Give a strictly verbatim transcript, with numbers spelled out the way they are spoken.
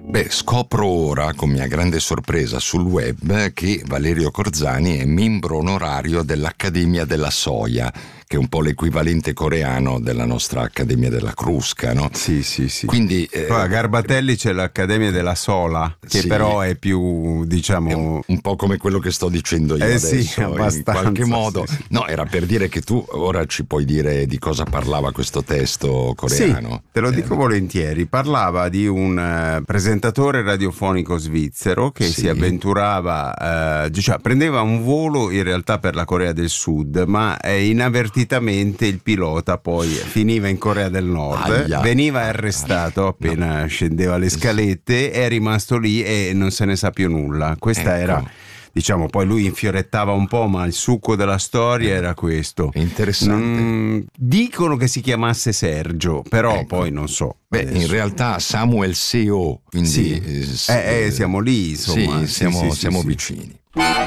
Beh, scopro ora, con mia grande sorpresa sul web, che Valerio Corzani è membro onorario dell'Accademia della Soia, che è un po' l'equivalente coreano della nostra Accademia della Crusca, no? Sì, sì, sì. Quindi eh, poi a Garbatelli c'è l'Accademia della Sola, che sì, però è più, diciamo... è un, un po' come quello che sto dicendo io eh adesso, sì, in qualche modo. sì, sì. No, era per dire che tu ora ci puoi dire di cosa parlava questo testo coreano. Sì, te lo dico eh, volentieri. Parlava di un uh, presentatore radiofonico svizzero che sì. si avventurava, uh, diciamo, prendeva un volo in realtà per la Corea del Sud, ma eh, inavvertitamente il pilota poi finiva in Corea del Nord, Aia. veniva arrestato appena no. scendeva le scalette, è rimasto lì e non se ne sa più nulla. Questa ecco. era... Diciamo, poi lui infiorettava un po', ma il succo della storia era questo. Interessante. Mm, dicono che si chiamasse Sergio, però ecco. poi non so. Beh, adesso. in realtà Samuel Seo, quindi sì. eh, eh, siamo lì, insomma. Sì, siamo, sì, sì, siamo sì, vicini. Sì.